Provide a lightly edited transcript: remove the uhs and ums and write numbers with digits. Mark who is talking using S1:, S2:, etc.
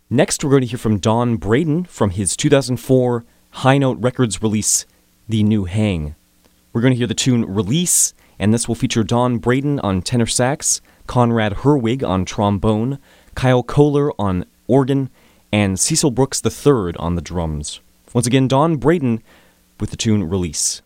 S1: Next, we're going to hear from Don Braden from his 2004 High Note Records release, The New Hang. We're going to hear the tune Release, and this will feature Don Braden on tenor sax, Conrad Herwig on trombone, Kyle Kohler on organ, and Cecil Brooks III on the drums. Once again, Don Braden with the tune Release.